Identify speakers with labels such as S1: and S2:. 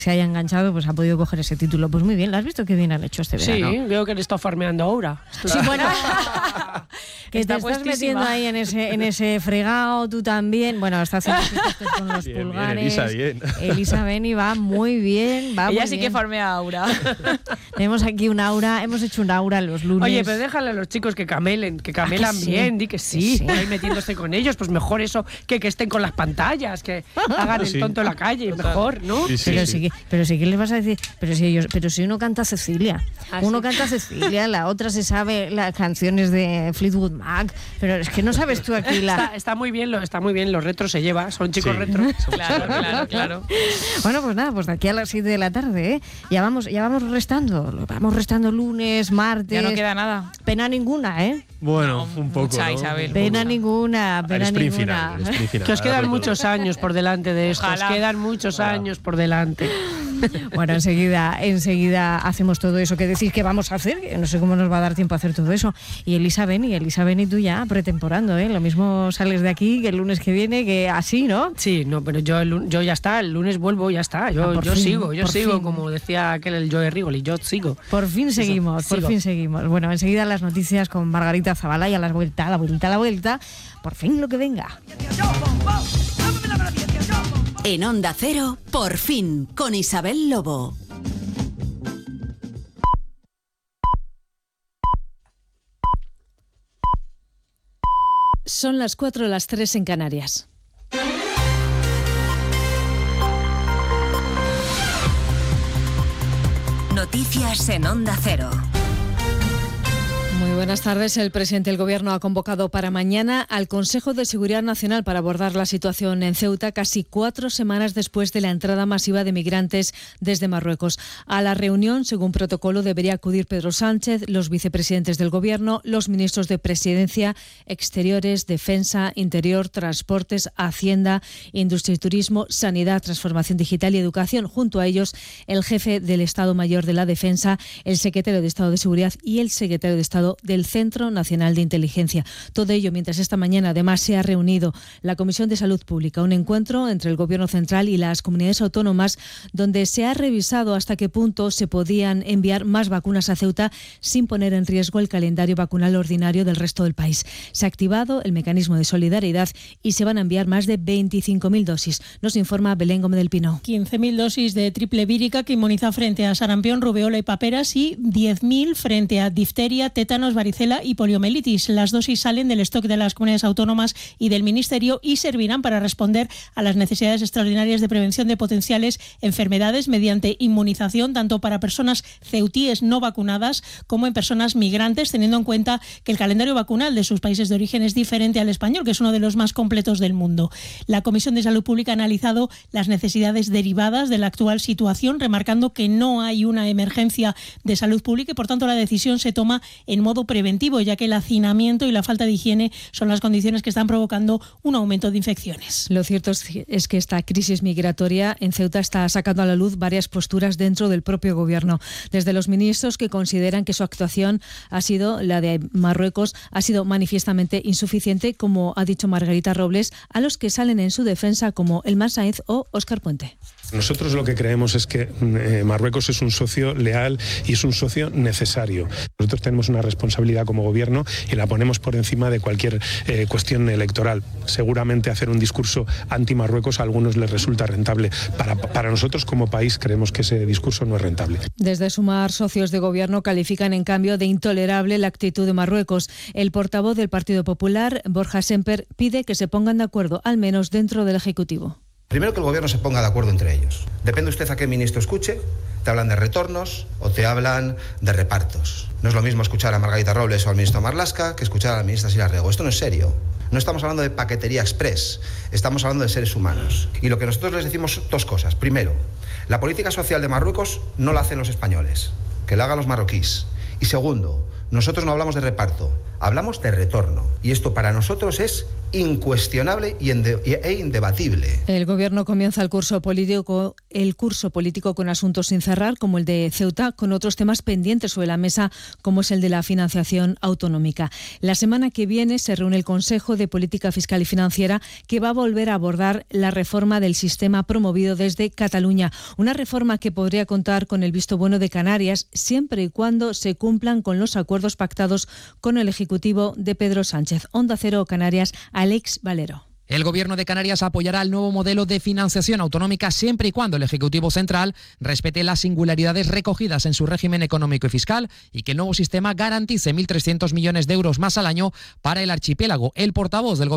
S1: se haya enganchado, pues ha podido coger ese título. Pues muy bien, ¿lo has visto qué bien han hecho este verano?
S2: Sí, veo que le está farmeando ahora.
S1: Sí, bueno, que te estás metiendo ahí en ese fregado, tú también. Bueno, está haciendo con los pulgares. Elisa Beni va muy bien.
S3: Ella sí que farmea aura.
S1: Tenemos aquí un aura, hemos hecho un aura los lunes.
S2: Oye, pero déjale a los chicos que camelan bien, di que sí. Ahí metiéndose con ellos, pues mejor eso que estén con las pantallas, que hagan el tonto en la calle, mejor, ¿no?
S1: Pero sí que les vas a decir, pero si uno canta Cecilia, canta Cecilia, la otra se sabe las canciones de Fleetwood Mac, pero es que no sabes tú aquí
S2: está muy bien, los retros se lleva, son chicos retro. Claro.
S1: Bueno, pues nada, pues de aquí a las 7 de la tarde, ya vamos restando lunes, martes.
S3: Ya no queda nada.
S1: Pena ninguna,
S4: Bueno, un poco, ¿no?
S1: Isabel. Pena ninguna.
S4: Final.
S2: Que os quedan muchos años por delante de esto. Os quedan muchos años por delante.
S1: Bueno, enseguida hacemos todo eso que decís que vamos a hacer, que no sé cómo nos va a dar tiempo a hacer todo eso. Y Elisa Beni, tú ya pretemporando, Lo mismo sales de aquí que el lunes que viene, que así, ¿no?
S2: Sí, no, pero yo ya está, el lunes vuelvo, ya está. Yo sigo, como decía aquel el Joe Rigoli, yo sigo.
S1: Por fin seguimos. Bueno, enseguida las noticias con Margarita Zavala y a la vuelta, por fin lo que venga.
S5: En Onda Cero, por fin, con Isabel Lobo.
S6: Son las 4, las 3 en Canarias.
S5: Noticias en Onda Cero.
S6: Muy buenas tardes. El presidente del Gobierno ha convocado para mañana al Consejo de Seguridad Nacional para abordar la situación en Ceuta casi 4 semanas después de la entrada masiva de migrantes desde Marruecos. A la reunión, según protocolo, debería acudir Pedro Sánchez, los vicepresidentes del Gobierno, los ministros de Presidencia, Exteriores, Defensa, Interior, Transportes, Hacienda, Industria y Turismo, Sanidad, Transformación Digital y Educación. Junto a ellos, el jefe del Estado Mayor de la Defensa, el secretario de Estado de Seguridad y el secretario de Estado del Centro Nacional de Inteligencia. Todo ello mientras esta mañana además se ha reunido la Comisión de Salud Pública, un encuentro entre el Gobierno central y las comunidades autónomas donde se ha revisado hasta qué punto se podían enviar más vacunas a Ceuta sin poner en riesgo el calendario vacunal ordinario del resto del país. Se ha activado el mecanismo de solidaridad y se van a enviar más de 25.000 dosis. Nos informa Belén Gómez del Pino.
S7: 15.000 dosis de triple vírica que inmuniza frente a sarampión, rubeola y paperas y 10.000 frente a difteria, tétanos, varicela y poliomielitis. Las dosis salen del stock de las comunidades autónomas y del Ministerio y servirán para responder a las necesidades extraordinarias de prevención de potenciales enfermedades mediante inmunización tanto para personas ceutíes no vacunadas como en personas migrantes, teniendo en cuenta que el calendario vacunal de sus países de origen es diferente al español, que es uno de los más completos del mundo. La Comisión de Salud Pública ha analizado las necesidades derivadas de la actual situación, remarcando que no hay una emergencia de salud pública y, por tanto, la decisión se toma en modo preventivo, ya que el hacinamiento y la falta de higiene son las condiciones que están provocando un aumento de infecciones.
S6: Lo cierto es que esta crisis migratoria en Ceuta está sacando a la luz varias posturas dentro del propio Gobierno. Desde los ministros que consideran que su actuación la de Marruecos, ha sido manifiestamente insuficiente, como ha dicho Margarita Robles, a los que salen en su defensa como Elmar Sáenz o Óscar Puente.
S8: Nosotros lo que creemos es que Marruecos es un socio leal y es un socio necesario. Nosotros tenemos una responsabilidad como gobierno y la ponemos por encima de cualquier cuestión electoral. Seguramente hacer un discurso anti-Marruecos a algunos les resulta rentable. Para nosotros como país creemos que ese discurso no es rentable.
S6: Desde Sumar, socios de gobierno califican en cambio de intolerable la actitud de Marruecos. El portavoz del Partido Popular, Borja Semper, pide que se pongan de acuerdo, al menos dentro del Ejecutivo.
S9: Primero, que el gobierno se ponga de acuerdo entre ellos. Depende usted a qué ministro escuche, te hablan de retornos o te hablan de repartos. No es lo mismo escuchar a Margarita Robles o al ministro Marlaska que escuchar a la ministra Silvia Rego. Esto no es serio. No estamos hablando de paquetería express, estamos hablando de seres humanos. Y lo que nosotros les decimos, dos cosas. Primero, la política social de Marruecos no la hacen los españoles, que la hagan los marroquíes. Y segundo, nosotros no hablamos de reparto, hablamos de retorno. Y esto para nosotros es incuestionable e indebatible.
S6: El Gobierno comienza el curso político con asuntos sin cerrar, como el de Ceuta, con otros temas pendientes sobre la mesa, como es el de la financiación autonómica. La semana que viene se reúne el Consejo de Política Fiscal y Financiera, que va a volver a abordar la reforma del sistema promovido desde Cataluña. Una reforma que podría contar con el visto bueno de Canarias, siempre y cuando se cumplan con los acuerdos pactados con el Ejecutivo de Pedro Sánchez. Onda Cero Canarias, Alex Valero.
S10: El Gobierno de Canarias apoyará el nuevo modelo de financiación autonómica siempre y cuando el Ejecutivo Central respete las singularidades recogidas en su régimen económico y fiscal y que el nuevo sistema garantice 1.300 millones de euros más al año para el archipiélago. El portavoz del